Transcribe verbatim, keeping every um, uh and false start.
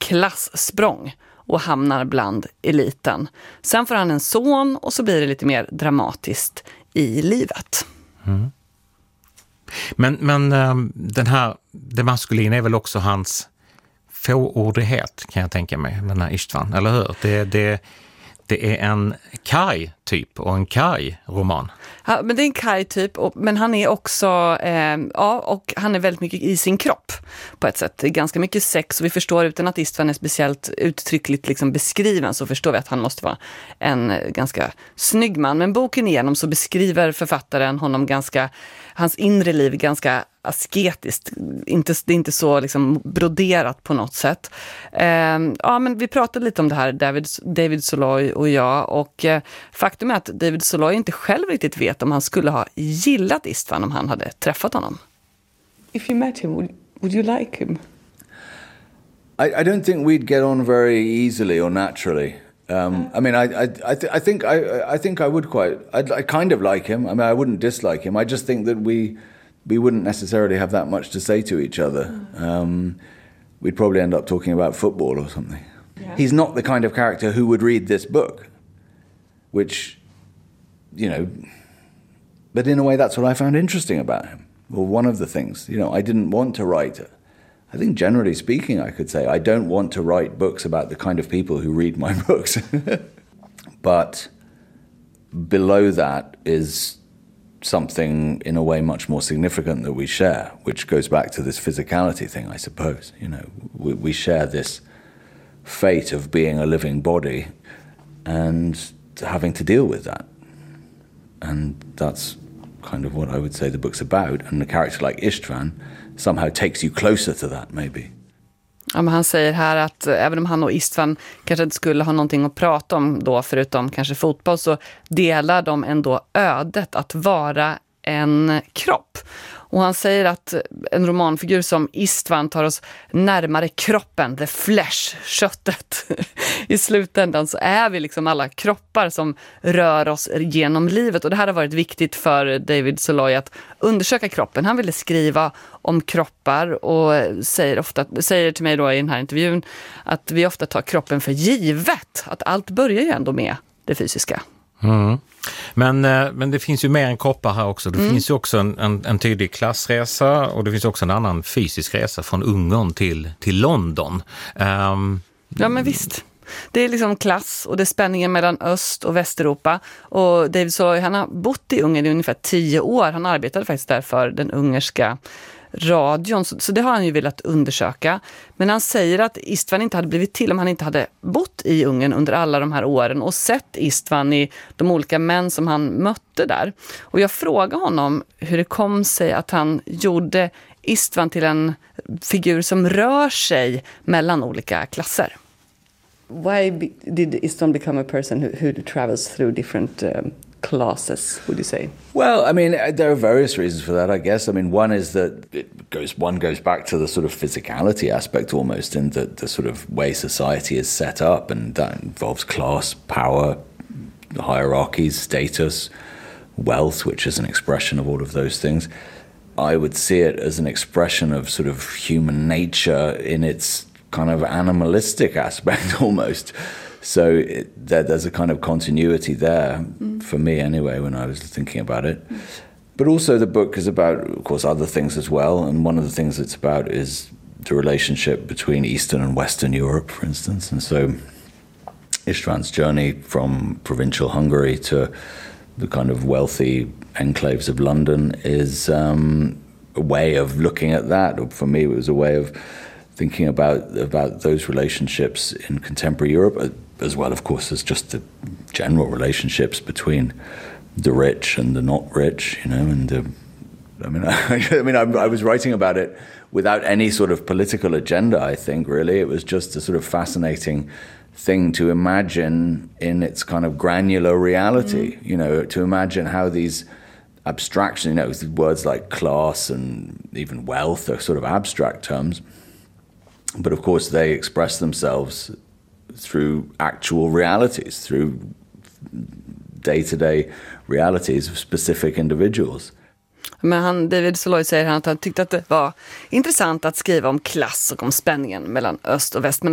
klasssprång och hamnar bland eliten. Sen får han en son och så blir det lite mer dramatiskt i livet. Mm. Men, men den här, det maskulina är väl också hans fåordighet, kan jag tänka mig, den här Istvan, eller hur? Det, det, det är en Kaj-typ och en Kaj-roman. Ja, men det är en Kaj-typ, och, men han är också, eh, ja, och han är väldigt mycket i sin kropp på ett sätt. Det är ganska mycket sex, och vi förstår, utan att Istvan är speciellt uttryckligt liksom beskriven, så förstår vi att han måste vara en ganska snygg man. Men boken igenom så beskriver författaren honom ganska, hans inre liv ganska asketiskt. Inte, det är inte så liksom broderat på något sätt. Eh, ja, men vi pratade lite om det här, David, David Soloy och jag, och eh, faktum är att David Soloy inte själv riktigt vet om han skulle ha gillat Istvan om han hade träffat honom. If you met him, would, would you like him? I, I don't think we'd get on very easily or naturally. Um, I mean, I, I, I, th- I think I, I think I would quite. I'd, I kind of like him. I mean, I wouldn't dislike him. I just think that we we wouldn't necessarily have that much to say to each other. Um, we'd probably end up talking about football or something. Yeah. He's not the kind of character who would read this book, which, you know, but in a way that's what I found interesting about him. Well, one of the things, you know, I didn't want to write it. I think generally speaking, I could say I don't want to write books about the kind of people who read my books. But below that is something in a way much more significant that we share, which goes back to this physicality thing, I suppose. You know, we, we share this fate of being a living body and having to deal with that. And that's kind of what I would say the book's about. And a character like Istvan somehow takes you closer to that, maybe. Ja, men han säger här att även om han och Istvan kanske inte skulle ha någonting att prata om då, förutom kanske fotboll, så delar de ändå ödet att vara en kropp. Och han säger att en romanfigur som Istvan tar oss närmare kroppen, the flesh, köttet. I slutändan så är vi liksom alla kroppar som rör oss genom livet. Och det här har varit viktigt för David Soloy att undersöka kroppen. Han ville skriva om kroppar och säger, ofta, säger till mig då i den här intervjun att vi ofta tar kroppen för givet. Att allt börjar ju ändå med det fysiska. Mm. Men, men det finns ju mer än kroppar här också. Det mm. finns ju också en, en, en tydlig klassresa, och det finns också en annan fysisk resa från Ungern till, till London. Um, ja, men visst. Det är liksom klass, och det är spänningen mellan Öst- och Västeuropa. Och David Soloy, han har bott i Ungern i ungefär tio år. Han arbetade faktiskt där för den ungerska radion, så, så det har han ju velat undersöka. Men han säger att Istvan inte hade blivit till om han inte hade bott i Ungern under alla de här åren och sett Istvan i de olika män som han mötte där. Och jag frågade honom hur det kom sig att han gjorde Istvan till en figur som rör sig mellan olika klasser. Why be, did Istvan become a person who, who travels through different um, classes, would you say? Well, I mean, there are various reasons for that, I guess. I mean, one is that it goes one goes back to the sort of physicality aspect almost, in the, the sort of way society is set up, and that involves class, power, hierarchies, status, wealth, which is an expression of all of those things. I would see it as an expression of sort of human nature in its kind of animalistic aspect almost. So it, there, there's a kind of continuity there, mm. for me anyway, when I was thinking about it. Mm. But also the book is about, of course, other things as well. And one of the things it's about is the relationship between Eastern and Western Europe, for instance. And so Istvan's journey from provincial Hungary to the kind of wealthy enclaves of London is um, a way of looking at that. For me, it was a way of thinking about about those relationships in contemporary Europe, as well, of course, as just the general relationships between the rich and the not rich, you know. And uh, I mean, I, I mean, I, I was writing about it without any sort of political agenda. I think really it was just a sort of fascinating thing to imagine in its kind of granular reality. Mm. You know, to imagine how these abstractions, you know, words like class and even wealth are sort of abstract terms. But of course, they express themselves through actual realities, through day-to-day realities of specific individuals. Men han, David Soloy säger att han tyckte att det var intressant att skriva om klass och om spänningen mellan öst och väst. Men